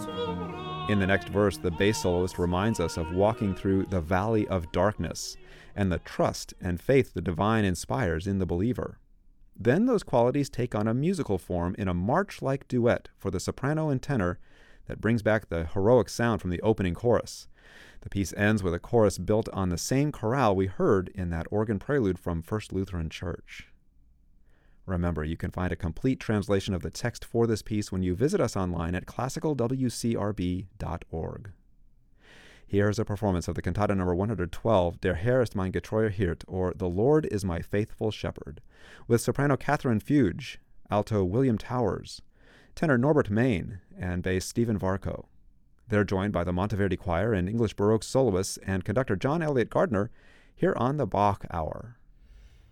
In the next verse, the bass soloist reminds us of walking through the valley of darkness and the trust and faith the divine inspires in the believer. Then those qualities take on a musical form in a march-like duet for the soprano and tenor that brings back the heroic sound from the opening chorus. The piece ends with a chorus built on the same chorale we heard in that organ prelude from First Lutheran Church. Remember, you can find a complete translation of the text for this piece when you visit us online at classicalwcrb.org. Here is a performance of the cantata number 112, Der Herr ist mein getreuer Hirt, or The Lord is my faithful shepherd, with soprano Catherine Fuge, alto William Towers, tenor Norbert Main, and bass Stephen Varco. They're joined by the Monteverdi Choir and English Baroque soloists and conductor John Elliott Gardner here on the Bach Hour.